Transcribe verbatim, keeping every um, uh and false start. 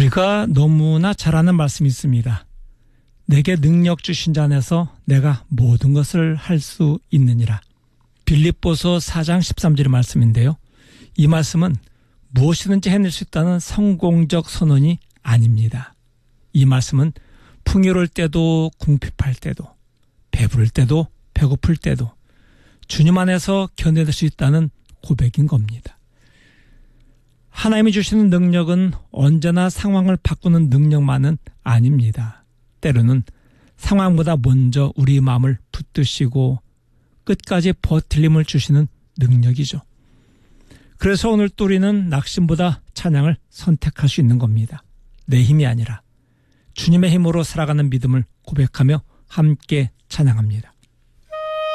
우리가 너무나 잘 아는 말씀이 있습니다. 내게 능력 주신 자 안에서 내가 모든 것을 할 수 있느니라. 빌립보서 사 장 십삼 절의 말씀인데요. 이 말씀은 무엇이든지 해낼 수 있다는 성공적 선언이 아닙니다. 이 말씀은 풍요로울 때도 궁핍할 때도 배부를 때도 배고플 때도 주님 안에서 견뎌낼 수 있다는 고백인 겁니다. 하나님이 주시는 능력은 언제나 상황을 바꾸는 능력만은 아닙니다. 때로는 상황보다 먼저 우리 마음을 붙드시고 끝까지 버틸림을 주시는 능력이죠. 그래서 오늘 또 우리는 낙심보다 찬양을 선택할 수 있는 겁니다. 내 힘이 아니라 주님의 힘으로 살아가는 믿음을 고백하며 함께 찬양합니다.